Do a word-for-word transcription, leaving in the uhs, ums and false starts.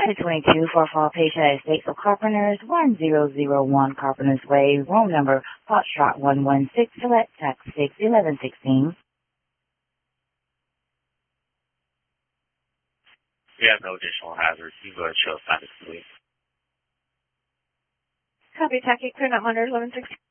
Flight twenty-two for fall patient Estates of Carpenters, one zero zero one Carpenters Way, room number Foxtrot one one six, select tax six eleven sixteen. We have no additional hazards. You go ahead and show us back to sleep. Copy, taxi, clear, not monitor eleven sixteen.